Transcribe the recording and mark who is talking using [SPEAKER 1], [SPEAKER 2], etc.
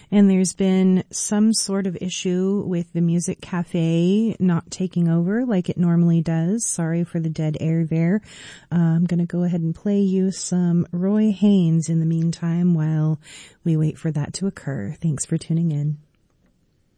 [SPEAKER 1] And there's been some sort of issue with the Music Cafe not taking over like it normally does. Sorry for the dead air there. I'm going to go ahead and play you some Roy Haynes in the meantime while we wait for that to occur. Thanks for tuning in.